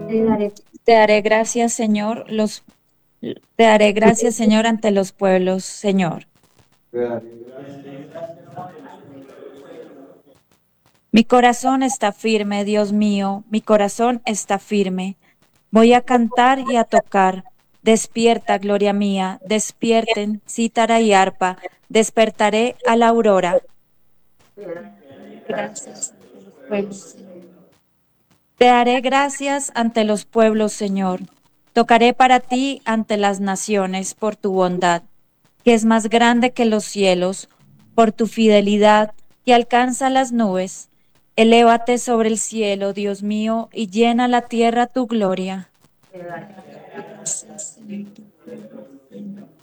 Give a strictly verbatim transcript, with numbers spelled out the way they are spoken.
Te daré, Te daré gracias, Señor, los te daré gracias, Señor, ante los pueblos, Señor. te daré. Mi corazón está firme, Dios mío, mi corazón está firme. Voy a cantar y a tocar. Despierta, gloria mía, despierten, cítara y arpa. Despertaré a la aurora. Te daré gracias ante los pueblos, Señor. Te daré gracias ante los pueblos, Señor. Tocaré para ti ante las naciones por tu bondad, que es más grande que los cielos, por tu fidelidad que alcanza las nubes. Elévate sobre el cielo, Dios mío, y llena la tierra tu gloria. Te daré gracias, Señor.